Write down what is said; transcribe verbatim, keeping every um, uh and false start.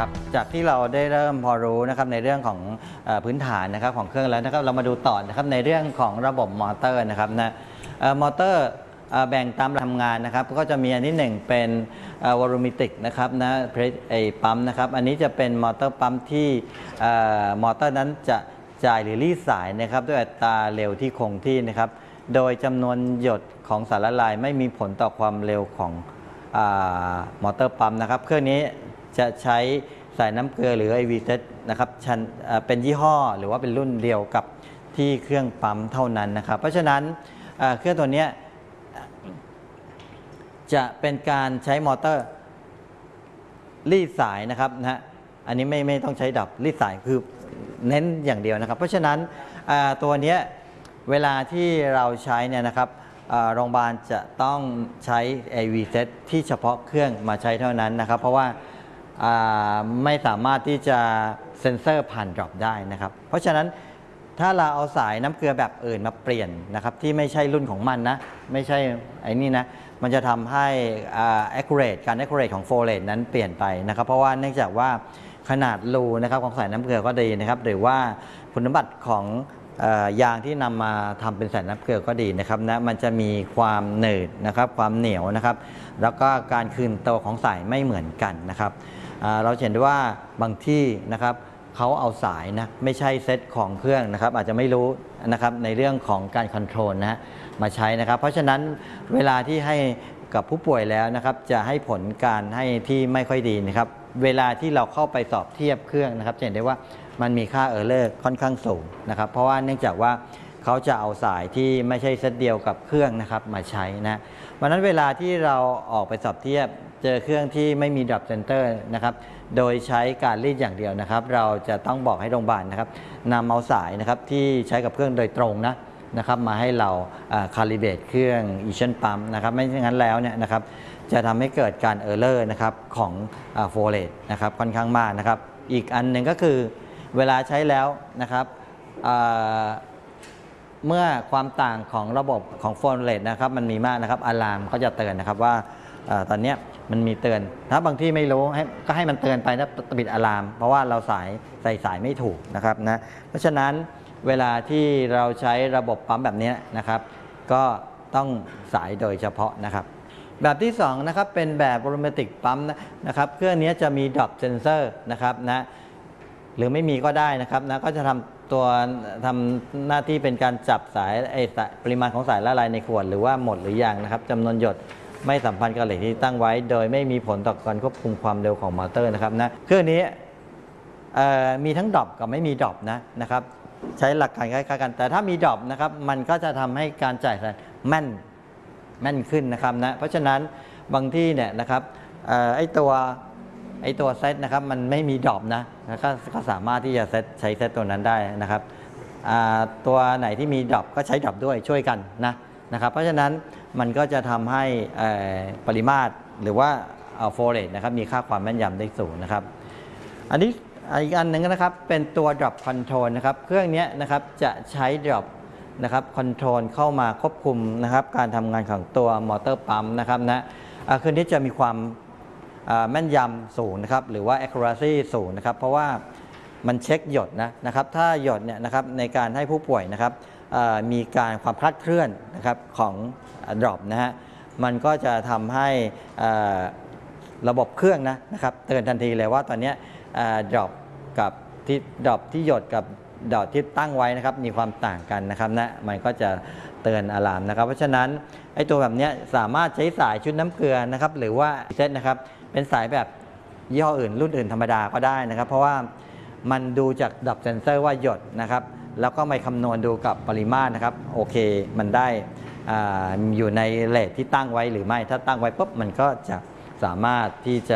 ครับจากที่เราได้เริ่มพอรู้นะครับในเรื่องของพื้นฐานนะครับของเครื่องแล้วนะครับเรามาดูต่อนะครับในเรื่องของระบบมอเตอร์นะครับนะมอเตอร์แบ่งตามทำงานนะครับก็จะมีอันที่หนึ่งเป็นวอลูมิติกนะครับนะไอปั๊มนะครับอันนี้จะเป็นมอเตอร์ปั๊มที่มอเตอร์นั้นจะจ่ายหรือรีดสายนะครับด้วยอัตราเร็วที่คงที่นะครับโดยจำนวนหยดของสารละลายไม่มีผลต่อความเร็วของมอเตอร์ปั๊มนะครับเครื่องนี้จะใช้สายน้ำเกลือหรือ ไอ วี เซต นะครับเป็นยี่ห้อหรือว่าเป็นรุ่นเดียวกับที่เครื่องปั๊มเท่านั้นนะครับเพราะฉะนั้นเครื่องตัวนี้จะเป็นการใช้มอเตอร์รีดสายนะครับนะฮะอันนี้ไม่ไม่ต้องใช้ดับรีดสายคือเน้นอย่างเดียวนะครับเพราะฉะนั้นตัวนี้เวลาที่เราใช้เนี่ยนะครับโรงพยาบาลจะต้องใช้ ไอ วี เซต ที่เฉพาะเครื่องมาใช้เท่านั้นนะครับเพราะว่าไม่สามารถที่จะเซ็นเซอร์ผ่านดรอปได้นะครับเพราะฉะนั้นถ้าเราเอาสายน้ำเกลือแบบอื่นมาเปลี่ยนนะครับที่ไม่ใช่รุ่นของมันนะไม่ใช่ไอ้นี่นะมันจะทำให้ accurate การ accurate ของ flow rate นั้นเปลี่ยนไปนะครับเพราะว่าเนื่องจากว่าขนาดรูนะครับของสายน้ำเกลือก็ดีนะครับหรือว่าคุณสมบัติของยางที่นำมาทำเป็นสายน้ำเกลือก็ดีนะครับนะมันจะมีความหนืดนะครับความเหนียวนะครับแล้วก็การคืนตัวของสายไม่เหมือนกันนะครับเราเห็นได้ว่าบางที่นะครับเขาเอาสายนะไม่ใช่เซตของเครื่องนะครับอาจจะไม่รู้นะครับในเรื่องของการคอนโทรลนะฮะมาใช้นะครับเพราะฉะนั้นเวลาที่ให้กับผู้ป่วยแล้วนะครับจะให้ผลการให้ที่ไม่ค่อยดีนะครับเวลาที่เราเข้าไปสอบเทียบเครื่องนะครับจะเห็นได้ว่ามันมีค่าเออร์เลอร์ค่อนข้างสูงนะครับเพราะว่าเนื่องจากว่าเขาจะเอาสายที่ไม่ใช่เซตเดียวกับเครื่องนะครับมาใช้นะวันนั้นเวลาที่เราออกไปสอบเทียบเจอเครื่องที่ไม่มีดรอปเซนเตอร์นะครับโดยใช้การรีดอย่างเดียวนะครับเราจะต้องบอกให้โรงพยาบาลนะครับนำเอาสายนะครับที่ใช้กับเครื่องโดยตรงนะนะครับมาให้เราคาลิเบรตเครื่องอีชั่นปั๊มนะครับไม่เช่นนั้นแล้วเนี่ยนะครับจะทำให้เกิดการเออร์เลอร์นะครับของโฟลเลตนะครับค่อนข้างมากนะครับอีกอันหนึ่งก็คือเวลาใช้แล้วนะครับเมื่อความต่างของระบบของโฟลเลตนะครับมันมีมากนะครับอะลามก็จะเตือนนะครับว่าตอนนี้มันมีเตือนถ้าบางที่ไม่รู้ให้ก็ให้มันเตือนไปนะปิดอะลามเพราะว่าเราสายใส่สายไม่ถูกนะครับนะเพราะฉะนั้นเวลาที่เราใช้ระบบปั๊มแบบนี้นะครับก็ต้องสายโดยเฉพาะนะครับแบบที่สองนะครับเป็นแบบวอลูเมติกปั๊มนะครับเครื่องนี้จะมีดรอปเซนเซอร์นะครับนะหรือไม่มีก็ได้นะครับนะก็จะทำตัวทำหน้าที่เป็นการจับสายไอปริมาณของสายละลายในขวดหรือว่าหมดหรือยังนะครับจำนวนหยดไม่สัมพันธ์กับเหล็กที่ตั้งไว้โดยไม่มีผลต่อการควบคุมความเร็วของมอเตอร์นะครับนะเครื่องนี้มีทั้งดรอปกับไม่มีดรอปนะนะครับใช้หลักการคล้ายๆกันแต่ถ้ามีดรอปนะครับมันก็จะทำให้การจ่ายสายแม่นแม่นขึ้นนะครับนะเพราะฉะนั้นบางที่เนี่ยนะครับไอตัวไอตัวเซตนะครับมันไม่มีดรอปนะก็ก็สามารถที่จะเซตใช้เซตตัวนั้นได้นะครับตัวไหนที่มีดรอปก็ใช้ดรอปด้วยช่วยกันนะนะครับเพราะฉะนั้นมันก็จะทำให้ปริมาตรหรือว่าโฟลเลตนะครับมีค่าความแม่นยำได้สูงนะครับอันนี้อีกอันหนึ่งนะครับเป็นตัว drop control นะครับเครื่องนี้นะครับจะใช้ drop นะครับ control เข้ามาควบคุมนะครับการทำงานของตัวมอเตอร์ปั๊มนะครับนะเครื่องนี้จะมีความแม่นยำสูงนะครับหรือว่า accuracy สูงนะครับเพราะว่ามันเช็คหยดนะนะครับถ้าหยดเนี่ยนะครับในการให้ผู้ป่วยนะครับมีการความคลาดเคลื่อนนะครับของ drop นะฮะมันก็จะทำให้ระบบเครื่องนะนะครับเตือนทันทีเลยว่าตอนนี้ดรอปกับที่ดรอปที่หยดกับดรอปที่ตั้งไว้นะครับมีความต่างกันนะครับนะมันก็จะเตือนอะลามนะครับเพราะฉะนั้นไอ้ตัวแบบนี้สามารถใช้สายชุดน้ำเกลือนะครับหรือว่าเซตนะครับเป็นสายแบบยี่ห้ออื่นรุ่นอื่นธรรมดาก็ได้นะครับเพราะว่ามันดูจากดรอปเซนเซอร์ว่าหยดนะครับแล้วก็มาคำนวณดูกับปริมาตรนะครับโอเคมันได้อยู่ในเรทที่ตั้งไว้หรือไม่ถ้าตั้งไว้ปุ๊บมันก็จะสามารถที่จะ